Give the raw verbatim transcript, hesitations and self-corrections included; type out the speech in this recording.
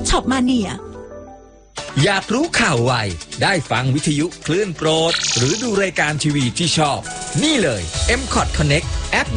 ช็อปมาเนียอยากรู้ข่าวไวได้ฟังวิทยุคลื่นโปรดหรือดูรายการทีวีที่ชอบนี่เลย เอ็ม คอท Connect แอป